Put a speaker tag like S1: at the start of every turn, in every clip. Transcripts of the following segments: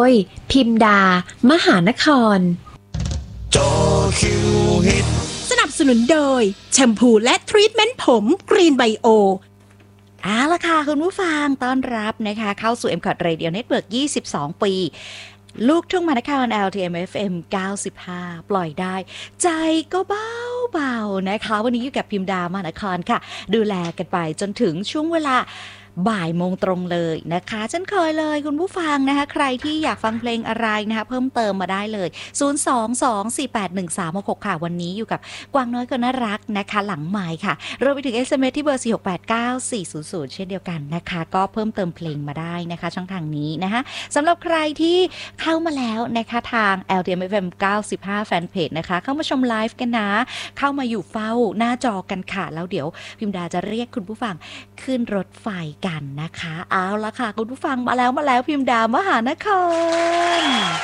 S1: ยพิมดามหานคร
S2: จอคิวฮิต
S3: สนับสนุนโดยแชมพูและทรีทเมนต์ผมกรีนไบโอเอาล่ะค่ะคุณผู้ฟังต้อนรับนะคะเข้าสู่ MCOT Radio Network 22 ปีลูกทุ่งมหานคร LTM FM 95 ปล่อยได้ใจก็เบาๆนะคะวันนี้อยู่กับพิมดามหานครค่ะดูแลกันไปจนถึงช่วงเวลาบ่ายโมงตรงเลยนะคะเช่นเคยเลยคุณผู้ฟังนะคะใครที่อยากฟังเพลงอะไรนะคะเพิ่มเติมมาได้เลย022481366ค่ะวันนี้อยู่กับกวางน้อยคนน่ารักนะคะหลังไมค์ค่ะรวมไปถึง SMS ที่เบอร์4689400เช่นเดียวกันนะคะก็เพิ่มเติมเพลงมาได้นะคะช่องทางนี้นะคะสำหรับใครที่เข้ามาแล้วนะคะทาง LTM FM 95 แฟนเพจนะคะเข้ามาชมไลฟ์กันนะเข้ามาอยู่เฝ้าหน้าจอกันค่ะแล้วเดี๋ยวพิมดาจะเรียกคุณผู้ฟังขึ้นรถไฟกันนะคะเอาละค่ะคุณผู้ฟังมาแล้วพิมดามหานคร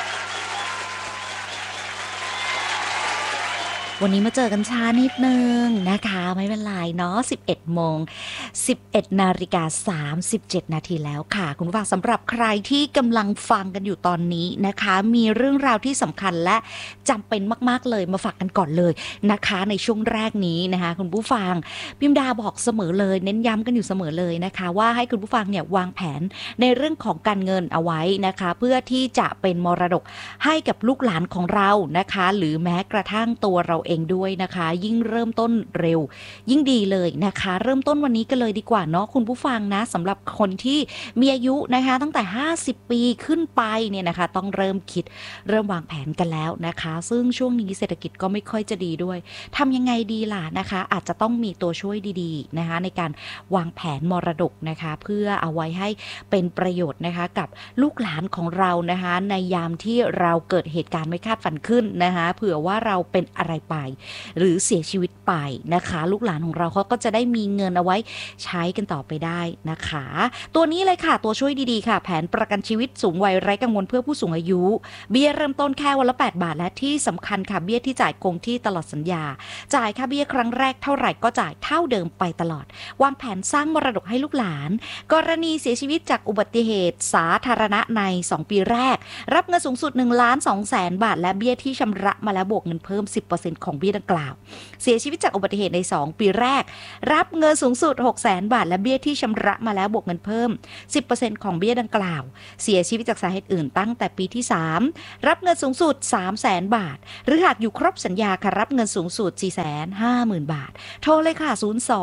S3: วันนี้มาเจอกันช้านิดนึงนะคะไม่เป็นไรเนาะ11 โมง 11 นาฬิกา 37 นาทีแล้วค่ะคุณผู้ฟังสำหรับใครที่กำลังฟังกันอยู่ตอนนี้นะคะมีเรื่องราวที่สำคัญและจำเป็นมากๆเลยมาฝากกันก่อนเลยนะคะในช่วงแรกนี้นะคะคุณผู้ฟังพิมดาบอกเสมอเลยเน้นย้ำกันอยู่เสมอเลยนะคะว่าให้คุณผู้ฟังเนี่ยวางแผนในเรื่องของการเงินเอาไว้นะคะเพื่อที่จะเป็นมรดกให้กับลูกหลานของเรานะคะหรือแม้กระทั่งตัวเราเองด้วยนะคะยิ่งเริ่มต้นเร็วยิ่งดีเลยนะคะเริ่มต้นวันนี้กันเลยดีกว่าเนาะคุณผู้ฟังนะสำหรับคนที่มีอายุนะคะตั้งแต่50 ปีขึ้นไปเนี่ยนะคะต้องเริ่มคิดเริ่มวางแผนกันแล้วนะคะซึ่งช่วงนี้เศรษฐกิจก็ไม่ค่อยจะดีด้วยทำยังไงดีล่ะนะคะอาจจะต้องมีตัวช่วยดีๆนะคะในการวางแผนมรดกนะคะเพื่อเอาไว้ให้เป็นประโยชน์นะคะกับลูกหลานของเรานะคะในยามที่เราเกิดเหตุการณ์ไม่คาดฝันขึ้นนะคะเผื่อว่าเราเป็นอะไรไปหรือเสียชีวิตไปนะคะลูกหลานของเราเขาก็จะได้มีเงินเอาไว้ใช้กันต่อไปได้นะคะตัวนี้เลยค่ะตัวช่วยดีๆค่ะแผนประกันชีวิตสูงวัยไร้กังวลเพื่อผู้สูงอายุเบี้ยเริ่มต้นแค่วันละ8 บาทและที่สำคัญค่ะเบี้ยที่จ่ายคงที่ตลอดสัญญาจ่ายค่าเบี้ยครั้งแรกเท่าไหร่ก็จ่ายเท่าเดิมไปตลอดวางแผนสร้างมรดกให้ลูกหลานกรณีเสียชีวิตจากอุบัติเหตุสาธารณะใน2 ปีแรกรับเงินสูงสุด1,200,000 บาทและเบี้ยที่ชำระมาแล้วบวกเงินเพิ่ม 10% ของเบี้ยดังกล่าวเสียชีวิตจากอุบัติเหตุใน2 ปีแรกรับเงินสูงสุด600,000 บาทและเบี้ยที่ชำระมาแล้วบวกเงินเพิ่ม 10% ของเบี้ยดังกล่าวเสียชีวิตจากสาเหตุอื่นตั้งแต่ปีที่3รับเงินสูงสุด 300,000 บาทหรือหากอยู่ครบสัญญาค่ะรับเงินสูงสุด 450,000 บาทโทรเลยค่ะ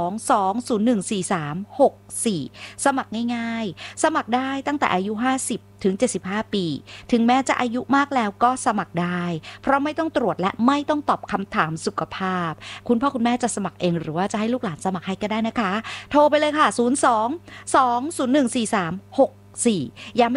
S3: 02-201-4364สมัครง่ายๆสมัครได้ตั้งแต่อายุ50 ถึง 75 ปีถึงแม้จะอายุมากแล้วก็สมัครได้เพราะไม่ต้องตรวจและไม่ต้องตอบคำถามสุขภาพคุณพ่อคุณแม่จะสมัครเองหรือว่าจะให้ลูกหลานสมัครให้ก็ได้นะคะโทรไปเลยค่ะ02-201-4364ย้ำ